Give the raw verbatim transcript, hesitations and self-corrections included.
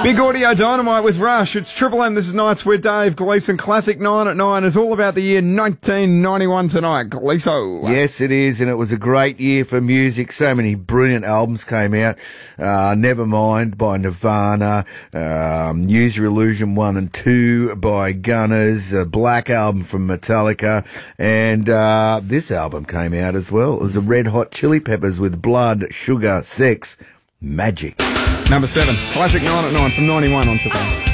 Big Audio Dynamite with Rush. It's Triple M. This is Nights with Dave Gleeson. Classic nine at nine is all about the year nineteen ninety-one tonight. Gleeso. Yes, it is, and it was a great year for music. So many brilliant albums came out. Uh, Nevermind by Nirvana, um, Use Your Illusion one and two by Gunners, a Black Album from Metallica, and uh, this album came out as well. It was the Red Hot Chili Peppers with Blood, Sugar, Sex, Magic. Number seven, Classic nine at nine from ninety-one on Triple M.